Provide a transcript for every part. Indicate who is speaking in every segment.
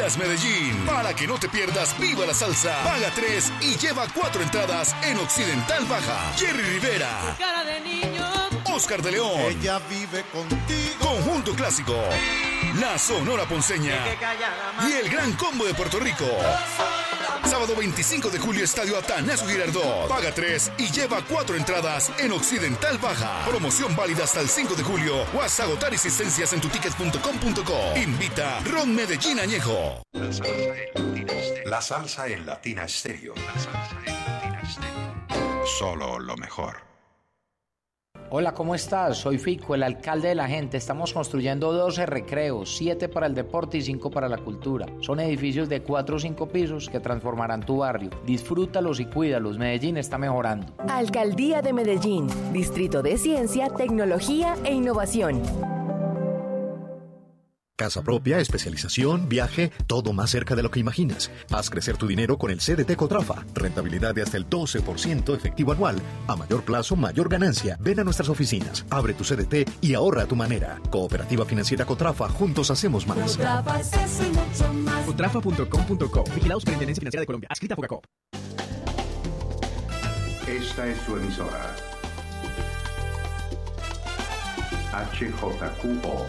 Speaker 1: Bandas Medellín. Para que no te pierdas Viva la Salsa, paga 3 y lleva 4 entradas en Occidental Baja. Jerry Rivera,
Speaker 2: Cara de niño,
Speaker 1: Oscar de León,
Speaker 3: Ella vive contigo.
Speaker 1: Conjunto Clásico, La Sonora Ponceña y el Gran Combo de Puerto Rico. Sábado 25 de julio, Estadio Atanasio Girardot. Paga 3 y lleva 4 entradas en Occidental Baja. Promoción válida hasta el 5 de julio o hasta agotar existencias en tutickets.com.co. Invita Ron Medellín Añejo.
Speaker 4: La salsa en Latina Estéreo. Solo lo mejor.
Speaker 5: Hola, ¿cómo estás? Soy Fico, el alcalde de la gente. Estamos construyendo 12 recreos, 7 para el deporte y 5 para la cultura. Son edificios de 4 o 5 pisos que transformarán tu barrio. Disfrútalos y cuídalos. Medellín está mejorando.
Speaker 6: Alcaldía de Medellín, Distrito de Ciencia, Tecnología e Innovación.
Speaker 7: Casa propia, especialización, viaje, todo más cerca de lo que imaginas. Haz crecer tu dinero con el CDT Cotrafa. Rentabilidad de hasta el 12% efectivo anual. A mayor plazo, mayor ganancia. Ven a nuestras oficinas, abre tu CDT y ahorra a tu manera. Cooperativa Financiera Cotrafa, juntos hacemos más.
Speaker 8: Cotrafa.com.co. Vigilado Superintendencia Financiera de Colombia. Adscrita a Fogacop.
Speaker 4: Esta es su emisora. HJQO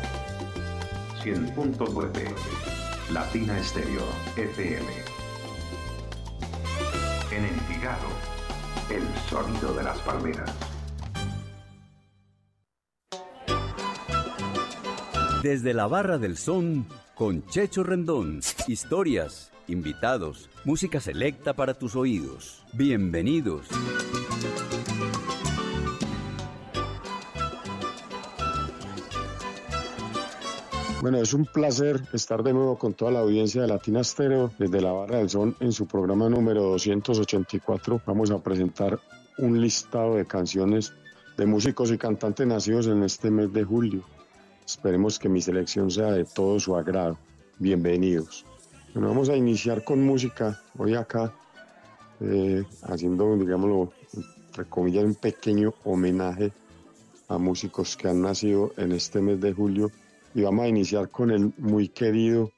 Speaker 4: 100.9 Latina Estéreo FM. En Envigado, el sonido de las palmeras.
Speaker 9: Desde la Barra del Son, con Checho Rendón. Historias, invitados, música selecta para tus oídos. Bienvenidos.
Speaker 10: Bueno, es un placer estar de nuevo con toda la audiencia de Latina Estéreo desde la Barra del Son en su programa número 284. Vamos a presentar un listado de canciones de músicos y cantantes nacidos en este mes de julio. Esperemos que mi selección sea de todo su agrado. Bienvenidos. Bueno, vamos a iniciar con música. Hoy acá haciendo, digámoslo, entre comillas, un pequeño homenaje a músicos que han nacido en este mes de julio. Y vamos a iniciar con el muy querido,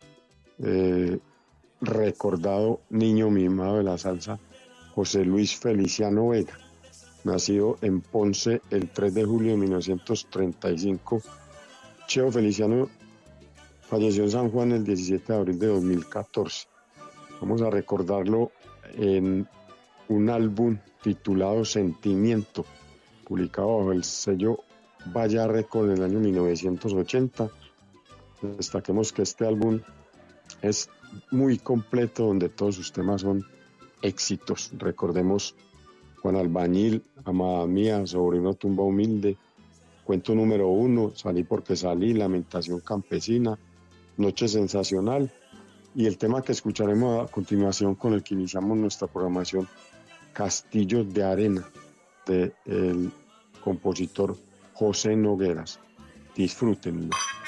Speaker 10: recordado niño mimado de la salsa, José Luis Feliciano Vega, nacido en Ponce el 3 de julio de 1935. Cheo Feliciano falleció en San Juan el 17 de abril de 2014. Vamos a recordarlo en un álbum titulado Sentimiento, publicado bajo el sello Vaya Record en el año 1980. Destaquemos que este álbum es muy completo, donde todos sus temas son éxitos. Recordemos Juan Albañil, Amada Mía, Sobre una tumba humilde, Cuento número 1, Salí porque salí, Lamentación campesina, Noche sensacional, y el tema que escucharemos a continuación, con el que iniciamos nuestra programación, Castillos de arena, del compositor José Nogueras. Disfrútenlo.